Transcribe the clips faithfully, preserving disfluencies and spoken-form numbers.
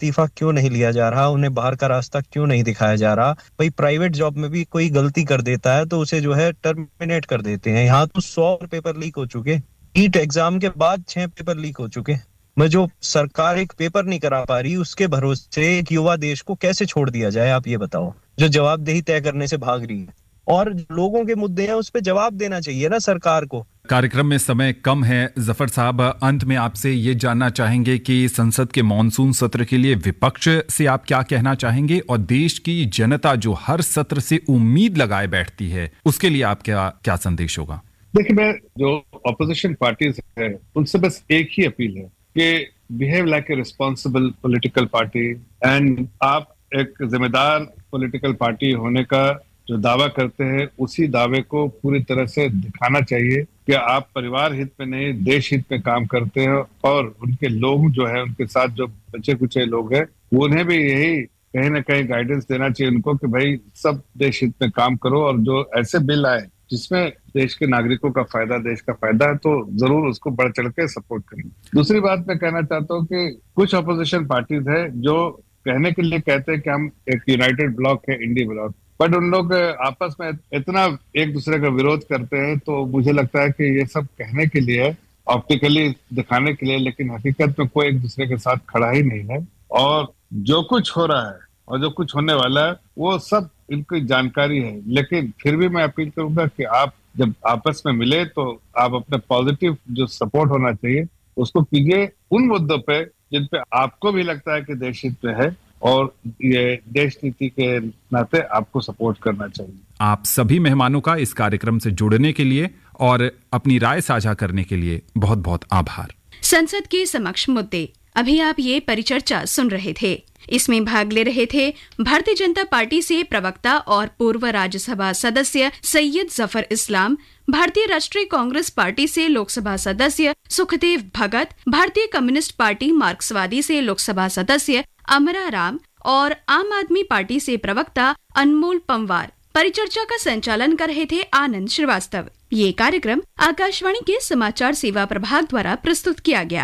इस्तीफा क्यों नहीं लिया जा रहा, उन्हें बाहर का रास्ता क्यों नहीं दिखाया जा रहा। भाई प्राइवेट जॉब में भी कोई गलती कर देता है तो उसे जो है टर्मिनेट कर देते हैं, यहाँ तो सौ पेपर लीक हो चुके, नीट एग्जाम के बाद छह पेपर लीक हो चुके। मैं जो सरकार एक पेपर नहीं करा पा रही उसके भरोसे एक युवा देश को कैसे छोड़ दिया जाए, आप ये बताओ, जो जवाबदेही तय करने से भाग रही है। और लोगों के मुद्दे हैं उस पे जवाब देना चाहिए ना सरकार को। कार्यक्रम में समय कम है जफर साहब, अंत में आपसे ये जानना चाहेंगे कि संसद के मॉनसून सत्र के लिए विपक्ष से आप क्या कहना चाहेंगे और देश की जनता जो हर सत्र से उम्मीद लगाए बैठती है उसके लिए आप क्या क्या संदेश होगा? देखिए, मैं जो ऑपोजिशन पार्टीज है उनसे बस एक ही अपील है कि behave like a responsible political party and आप एक जिम्मेदार पॉलिटिकल पार्टी होने का जो दावा करते हैं उसी दावे को पूरी तरह से दिखाना चाहिए कि आप परिवार हित में नहीं देश हित में काम करते हैं, और उनके लोग जो है उनके साथ जो बचे कुचे लोग हैं वो उन्हें भी यही कहीं ना कहीं गाइडेंस देना चाहिए उनको कि भाई सब देश हित में काम करो, और जो ऐसे बिल आए जिसमें देश के नागरिकों का फायदा देश का फायदा है तो जरूर उसको बढ़ चढ़ के सपोर्ट करेंगे। दूसरी बात मैं कहना चाहता हूँ कि कुछ अपोजिशन पार्टीज है जो कहने के लिए कहते हैं कि हम एक यूनाइटेड ब्लॉक है, इंडी ब्लॉक, बट उन लोग आपस में इतना एक दूसरे का विरोध करते हैं तो मुझे लगता है कि ये सब कहने के लिए, ऑप्टिकली दिखाने के लिए, लेकिन हकीकत में कोई एक दूसरे के साथ खड़ा ही नहीं है। और जो कुछ हो रहा है और जो कुछ होने वाला है वो सब इनकी जानकारी है, लेकिन फिर भी मैं अपील करूंगा कि आप जब आपस में मिले तो आप अपने पॉजिटिव जो सपोर्ट होना चाहिए उसको कीजिए उन मुद्दों पे जिन पे आपको भी लगता है कि देश हित में है और ये देश नीति के नाते आपको सपोर्ट करना चाहिए। आप सभी मेहमानों का इस कार्यक्रम से जुड़ने के लिए और अपनी राय साझा करने के लिए बहुत बहुत आभार। संसद के समक्ष मुद्दे, अभी आप ये परिचर्चा सुन रहे थे। इसमें भाग ले रहे थे भारतीय जनता पार्टी से प्रवक्ता और पूर्व राज्यसभा सदस्य सैयद जफर इस्लाम, भारतीय राष्ट्रीय कांग्रेस पार्टी से लोकसभा सदस्य सुखदेव भगत, भारतीय कम्युनिस्ट पार्टी मार्क्सवादी से लोकसभा सदस्य अमरा राम और आम आदमी पार्टी से प्रवक्ता अनमोल पंवार। परिचर्चा का संचालन कर रहे थे आनंद श्रीवास्तव। ये कार्यक्रम आकाशवाणी के समाचार सेवा प्रभाग द्वारा प्रस्तुत किया गया।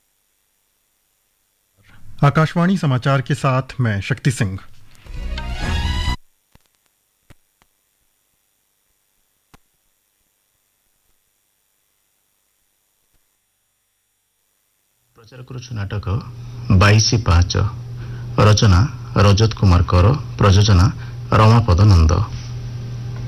आकाशवाणी समाचार के साथ मैं शक्ति सिंह। प्रचार करुछु नाटक बाईस पाँच, रचना रजत कुमार कर, प्रयोजना रमापद नंद।